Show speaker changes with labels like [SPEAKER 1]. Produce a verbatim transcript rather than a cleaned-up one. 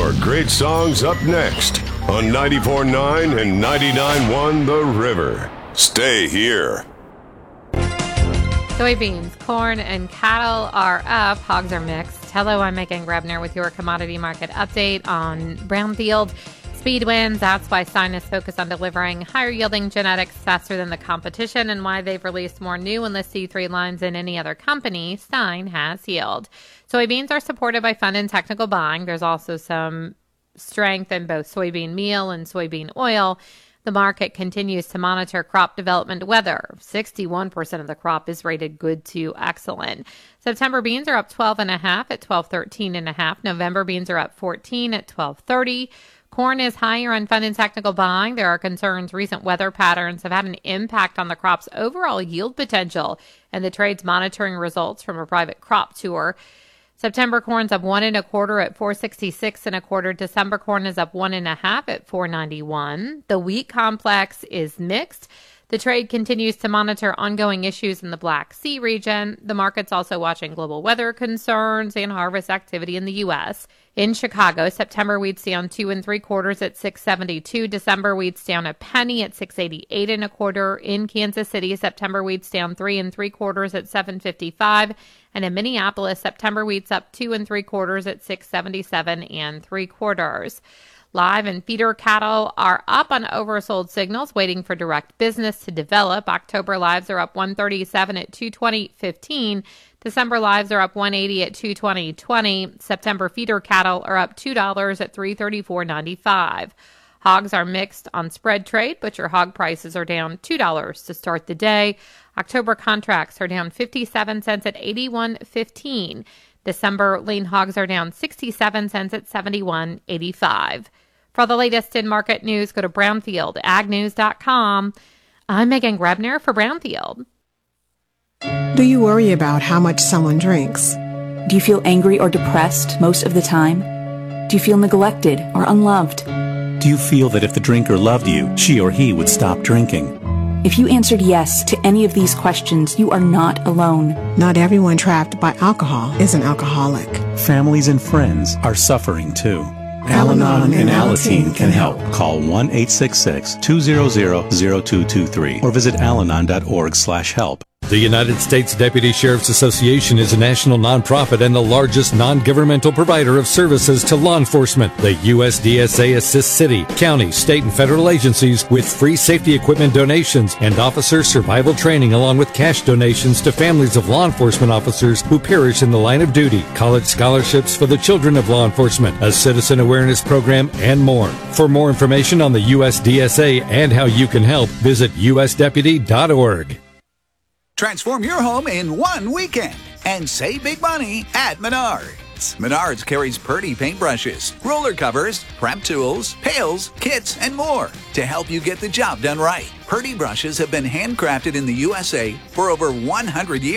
[SPEAKER 1] More great songs up next on ninety-four point nine and ninety-nine point one The River. Stay here.
[SPEAKER 2] Soybeans, corn, and cattle are up. Hogs are mixed. Hello, I'm Megan Grebner with your commodity market update on Brownfield. Speed wins. That's why Stein is focused on delivering higher yielding genetics faster than the competition and why they've released more new Enlist C three lines than any other company. Stein has yield. Soybeans are supported by fund and technical buying. There's also some strength in both soybean meal and soybean oil. The market continues to monitor crop development weather. sixty-one percent of the crop is rated good to excellent. September beans are up twelve and a half at twelve thirteen and a half. November beans are up fourteen at twelve thirty. Corn is higher on fund and technical buying. There are concerns recent weather patterns have had an impact on the crop's overall yield potential, and the trade's monitoring results from a private crop tour. September corn's up one and a quarter at four sixty-six and a quarter. December corn is up one and a half at four ninety-one. The wheat complex is mixed. The trade continues to monitor ongoing issues in the Black Sea region. The market's also watching global weather concerns and harvest activity in the U S. In Chicago, September wheat's down two and three quarters at six seventy-two. December wheat's down a penny at six eighty-eight and a quarter. In Kansas City, September wheat's down three and three quarters at seven fifty-five. And in Minneapolis, September wheat's up two and three quarters at six seventy-seven and three quarters. Live and feeder cattle are up on oversold signals, waiting for direct business to develop. October lives are up one thirty-seven at two twenty fifteen. December lives are up one eighty at two twenty twenty. September feeder cattle are up two dollars at three thirty-four ninety-five. Hogs are mixed on spread trade. Butcher hog prices are down two dollars to start the day. October contracts are down fifty-seven cents at eighty-one fifteen. December lean hogs are down sixty-seven cents at seventy-one eighty-five. For all the latest in market news, go to brownfield ag news dot com. I'm Megan Grebner for Brownfield.
[SPEAKER 3] Do you worry about how much someone drinks?
[SPEAKER 4] Do you feel angry or depressed most of the time? Do you feel neglected or unloved?
[SPEAKER 5] Do you feel that if the drinker loved you, she or he would stop drinking?
[SPEAKER 4] If you answered yes to any of these questions, you are not alone.
[SPEAKER 3] Not everyone trapped by alcohol is an alcoholic.
[SPEAKER 5] Families and friends are suffering too.
[SPEAKER 3] Al-Anon and Alateen can help.
[SPEAKER 5] Call one eight six six, two zero zero, zero two two three or visit alanon dot org slash help.
[SPEAKER 6] The United States Deputy Sheriff's Association is a national nonprofit and the largest non-governmental provider of services to law enforcement. The U S D S A assists city, county, state, and federal agencies with free safety equipment donations and officer survival training, along with cash donations to families of law enforcement officers who perish in the line of duty, college scholarships for the children of law enforcement, a citizen awareness program, and more. For more information on the U S D S A and how you can help, visit u s deputy dot org.
[SPEAKER 7] Transform your home in one weekend and save big money at Menards. Menards carries Purdy paintbrushes, roller covers, prep tools, pails, kits, and more to help you get the job done right. Purdy brushes have been handcrafted in the U S A for over one hundred years.